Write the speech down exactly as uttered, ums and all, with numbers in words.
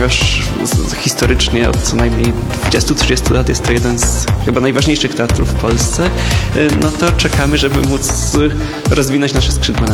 ponieważ historycznie od co najmniej dwudziestu trzydziestu lat jest to jeden z chyba najważniejszych teatrów w Polsce, no to czekamy, żeby móc rozwinąć nasze skrzydła.